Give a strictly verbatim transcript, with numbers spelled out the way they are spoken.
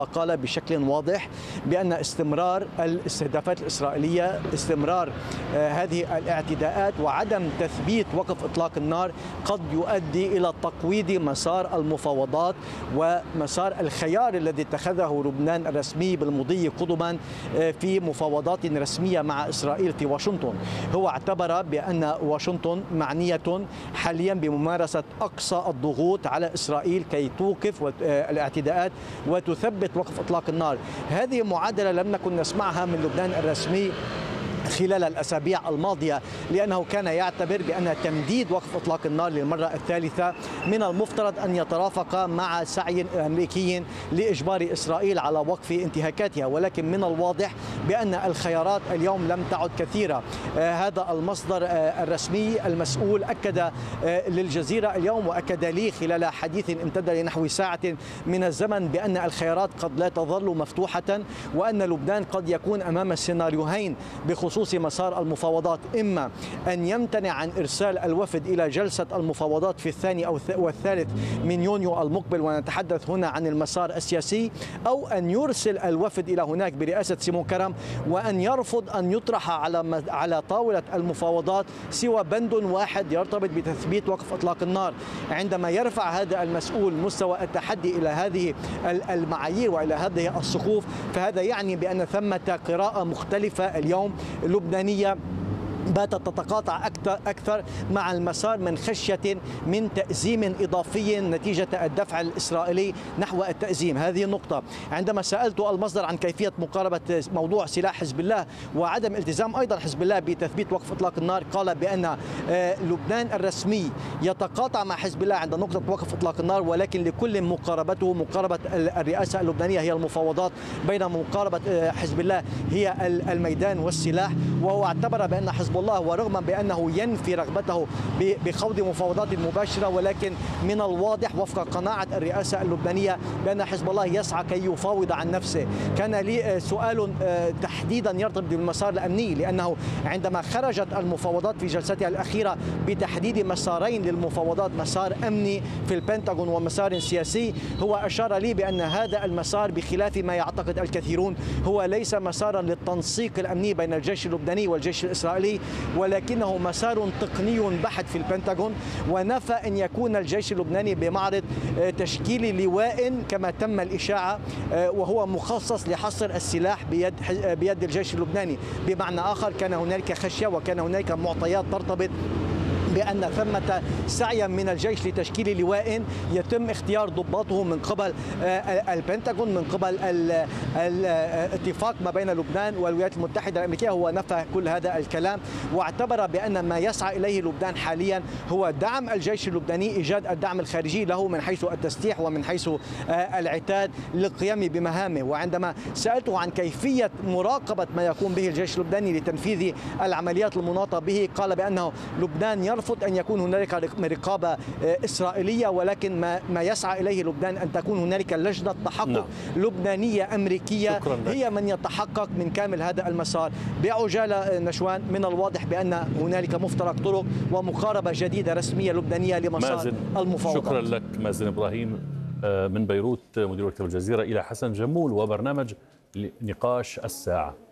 قال بشكل واضح بأن استمرار الاستهدافات الإسرائيلية، استمرار هذه الاعتداءات وعدم تثبيت وقف إطلاق النار قد يؤدي إلى تقويض مسار المفاوضات ومسار الخيار الذي اتخذه لبنان الرسمي بالمضي قدما في مفاوضات رسمية مع إسرائيل في واشنطن. هو اعتبر بأن واشنطن معنية حاليا بممارسة أقصى الضغوط على إسرائيل كي توقف الاعتداءات وتثبت وقف إطلاق النار. هذه معادلة لم نكن نسمعها من لبنان الرسمي خلال الأسابيع الماضية، لأنه كان يعتبر بأن تمديد وقف إطلاق النار للمرة الثالثة من المفترض أن يترافق مع سعي أمريكي لإجبار إسرائيل على وقف انتهاكاتها، ولكن من الواضح بأن الخيارات اليوم لم تعد كثيرة. آه هذا المصدر آه الرسمي المسؤول أكد آه للجزيرة اليوم وأكد لي خلال حديث امتد لنحو ساعة من الزمن بأن الخيارات قد لا تظل مفتوحة، وأن لبنان قد يكون أمام السيناريوهين بخصوص مسار المفاوضات: إما أن يمتنع عن إرسال الوفد إلى جلسة المفاوضات في الثاني أو والثالث من يونيو المقبل، ونتحدث هنا عن المسار السياسي، أو أن يرسل الوفد إلى هناك برئاسة سيمون كرم وأن يرفض أن يطرح على على طاولة المفاوضات سوى بند واحد يرتبط بتثبيت وقف إطلاق النار. عندما يرفع هذا المسؤول مستوى التحدي إلى هذه المعايير وإلى هذه الصفوف، فهذا يعني بأن ثمة قراءة مختلفة اليوم لبنانية باتت تتقاطع أكثر مع المسار من خشية من تأزيم إضافي نتيجة الدفع الإسرائيلي نحو التأزيم. هذه النقطة. عندما سألت المصدر عن كيفية مقاربة موضوع سلاح حزب الله وعدم التزام أيضا حزب الله بتثبيت وقف إطلاق النار، قال بأن لبنان الرسمي يتقاطع مع حزب الله عند نقطة وقف إطلاق النار، ولكن لكل مقاربته. مقاربة الرئاسة اللبنانية هي المفاوضات، بينما مقاربة حزب الله هي الميدان والسلاح. وهو اعتبر بأن حزب الله ورغم بأنه ينفي رغبته بخوض مفاوضات مباشرة، ولكن من الواضح وفق قناعة الرئاسة اللبنانية بأن حزب الله يسعى كي يفاوض عن نفسه. كان لي سؤال تحديدا يرتبط بالمسار الأمني، لأنه عندما خرجت المفاوضات في جلستها الأخيرة بتحديد مسارين للمفاوضات، مسار أمني في البنتاغون ومسار سياسي، هو أشار لي بأن هذا المسار بخلاف ما يعتقد الكثيرون هو ليس مسارا للتنسيق الأمني بين الجيش اللبناني والجيش الإسرائيلي، ولكنه مسار تقني بحت في البنتاغون، ونفى أن يكون الجيش اللبناني بمعرض تشكيل لواء كما تم الإشاعة، وهو مخصص لحصر السلاح بيد بيد الجيش اللبناني. بمعنى آخر، كان هنالك خشية وكان هنالك معطيات ترتبط بأن ثمة سعيا من الجيش لتشكيل لواء يتم اختيار ضباطه من قبل البنتاغون، من قبل الاتفاق ما بين لبنان والولايات المتحدة الأمريكية. هو نفى كل هذا الكلام واعتبر بأن ما يسعى إليه لبنان حاليا هو دعم الجيش اللبناني، إيجاد الدعم الخارجي له من حيث التسليح ومن حيث العتاد للقيام بمهامه. وعندما سألته عن كيفية مراقبة ما يقوم به الجيش اللبناني لتنفيذ العمليات المناطة به، قال بأنه لبنان يرفض أن يكون هنالك رقابة إسرائيلية، ولكن ما ما يسعى إليه لبنان أن تكون هنالك لجنة تحقق نعم. لبنانية أمريكية هي من يتحقق من كامل هذا المسار. بعجالة نشوان، من الواضح بأن هنالك مفترق طرق ومقاربة جديدة رسمية لبنانية لمسار مازن. المفاوضات. شكرا لك مازن إبراهيم من بيروت، مدير مكتب الجزيرة، إلى حسن جمول وبرنامج نقاش الساعة.